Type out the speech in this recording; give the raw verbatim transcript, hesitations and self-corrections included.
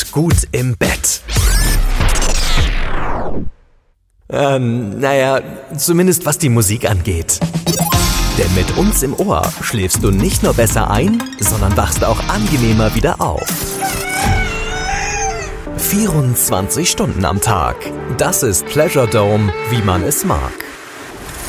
gut im Bett. Ähm, naja, zumindest was die Musik angeht. Denn mit uns im Ohr schläfst du nicht nur besser ein, sondern wachst auch angenehmer wieder auf. vierundzwanzig Stunden am Tag. Das ist Pleasure Dome, wie man es mag.